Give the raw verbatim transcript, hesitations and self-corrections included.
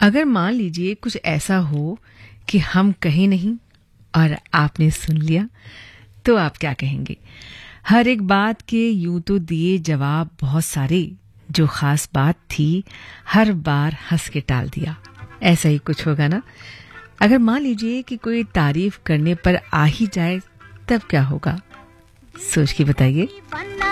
अगर मान लीजिए कुछ ऐसा हो कि हम कहीं नहीं और आपने सुन लिया, तो आप क्या कहेंगे? हर एक बात के यूं तो दिए जवाब बहुत सारे, जो खास बात थी हर बार हंस के टाल दिया। ऐसा ही कुछ होगा ना? अगर मान लीजिए कि कोई तारीफ करने पर आ ही जाए, तब क्या होगा? सोच के बताइए।